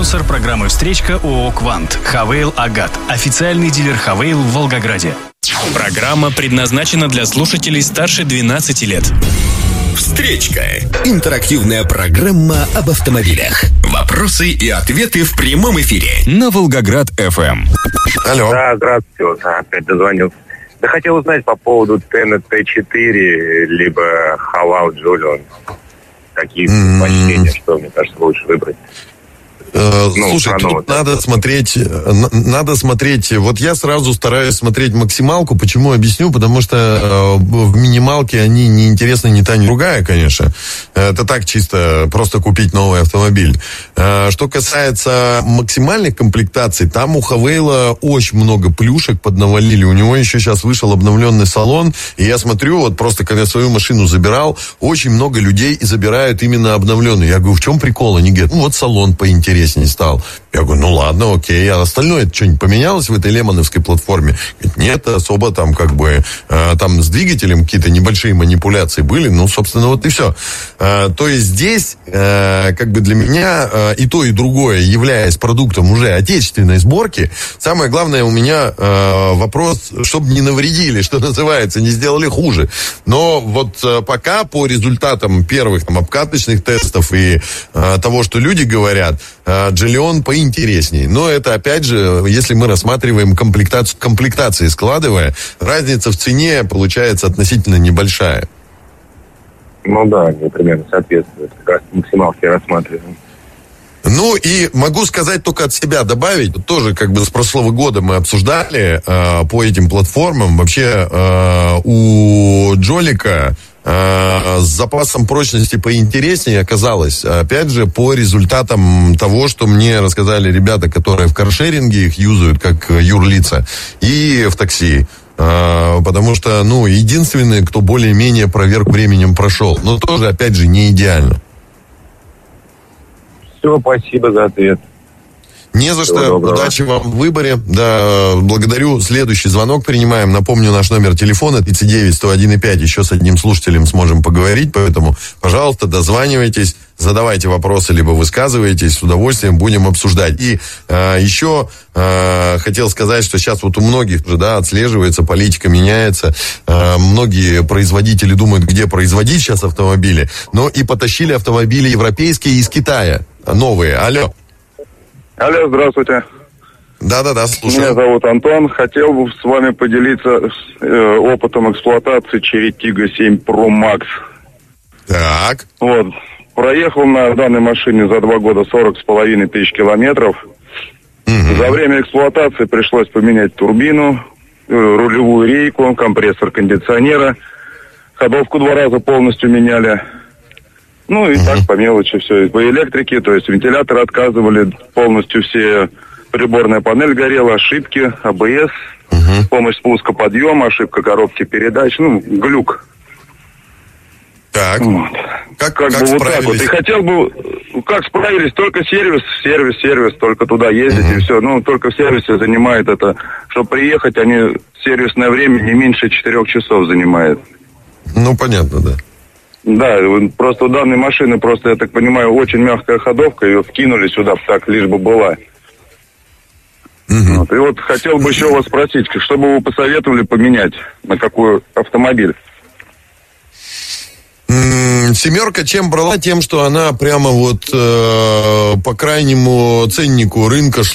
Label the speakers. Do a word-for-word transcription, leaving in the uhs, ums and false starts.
Speaker 1: Спонсор программы «Встречка» ООО «Квант». Хавейл Агат. Официальный дилер Хавейл в Волгограде. Программа предназначена для слушателей старше двенадцати лет.
Speaker 2: «Встречка» – интерактивная программа об автомобилях. Вопросы и ответы в прямом эфире на Волгоград-ФМ.
Speaker 3: Алло.
Speaker 4: Да, здравствуйте, вот, опять дозвонился. Да хотел узнать по поводу Тенет Т четыре, либо Халау Джулион. Какие предпочтения, что, мне кажется, лучше выбрать?
Speaker 3: Э,
Speaker 4: Ну,
Speaker 3: слушай,
Speaker 4: оно
Speaker 3: тут
Speaker 4: вот
Speaker 3: надо смотреть, н- надо смотреть, вот я сразу стараюсь смотреть максималку, почему объясню, потому что э, в минималке они не интересны ни та, ни другая, конечно. Это так чисто, просто купить новый автомобиль. Э, что касается максимальных комплектаций, там у Хавейла очень много плюшек поднавалили, у него еще сейчас вышел обновленный салон, и я смотрю, вот просто когда свою машину забирал, очень много людей забирают именно обновленный. Я говорю, в чем прикол? Они говорят, ну вот салон поинтереснее стал. Я говорю, ну ладно, окей. А остальное что-нибудь поменялось в этой лемоновской платформе? Говорит, нет, особо там как бы э, там с двигателем какие-то небольшие манипуляции были. Ну, собственно, вот и все. Э, то есть здесь э, как бы для меня э, и то, и другое, являясь продуктом уже отечественной сборки, самое главное у меня э, вопрос, чтобы не навредили, что называется, не сделали хуже. Но вот э, пока по результатам первых там обкаточных тестов и э, того, что люди говорят, Джолион поинтересней. Но это, опять же, если мы рассматриваем комплектацию, комплектации складывая, разница в цене получается относительно небольшая.
Speaker 4: Ну да, они примерно соответствуют. Как раз максималки рассматриваем.
Speaker 3: Ну и могу сказать только от себя добавить, тоже как бы с прошлого года мы обсуждали э, по этим платформам. Вообще э, у Джолика э, с запасом прочности поинтереснее оказалось. Опять же, по результатам того, что мне рассказали ребята, которые в каршеринге их юзают как юрлица, и в такси. Uh, потому что, ну, единственный, кто более-менее проверку временем прошел. Но тоже, опять же, не идеально.
Speaker 4: Все, спасибо за ответ.
Speaker 3: Не за
Speaker 4: Всего
Speaker 3: что.
Speaker 4: доброго.
Speaker 3: Удачи вам в выборе. Да, благодарю. Следующий звонок принимаем. Напомню, наш номер телефона тридцать девять сто один и пять. Еще с одним слушателем сможем поговорить. Поэтому, пожалуйста, дозванивайтесь, задавайте вопросы, либо высказывайтесь. С удовольствием будем обсуждать. И э, еще э, хотел сказать, что сейчас вот у многих уже, да, отслеживается, политика меняется. Э, многие производители думают, где производить сейчас автомобили. Но и потащили автомобили европейские из Китая. Новые. Алло.
Speaker 5: Алло, здравствуйте.
Speaker 3: Да-да-да, слушаю.
Speaker 5: Меня зовут Антон. Хотел бы с вами поделиться э, опытом эксплуатации Chery Tiggo семь Pro Max.
Speaker 3: Так.
Speaker 5: Вот. Проехал на данной машине за два года сорок с половиной тысяч километров.
Speaker 3: Угу.
Speaker 5: За время эксплуатации пришлось поменять турбину, э, рулевую рейку, компрессор кондиционера. Ходовку два раза полностью меняли. Ну и uh-huh. так по мелочи все. По электрике, то есть вентиляторы отказывали, полностью все, приборная панель горела, ошибки, А Б С, uh-huh. помощь спуска, подъема, ошибка коробки передач, ну, глюк.
Speaker 3: Так,
Speaker 5: вот.
Speaker 3: как,
Speaker 5: как,
Speaker 3: как
Speaker 5: бы
Speaker 3: справились?
Speaker 5: Вот так вот. И хотел бы, как справились, только сервис, сервис, сервис, только туда ездить uh-huh. и все. Ну, только в сервисе занимает это, чтобы приехать, они, сервисное время не меньше четырех часов занимает.
Speaker 3: Ну, понятно, да.
Speaker 5: Да, просто у данной машины, просто, я так понимаю, очень мягкая ходовка, ее вкинули сюда так, лишь бы была. Угу. Вот. И вот хотел бы еще вас спросить, что бы вы посоветовали поменять, на какой автомобиль?
Speaker 3: М-м, семерка чем брала? Тем, что она прямо вот э, по крайнему ценнику рынка шла.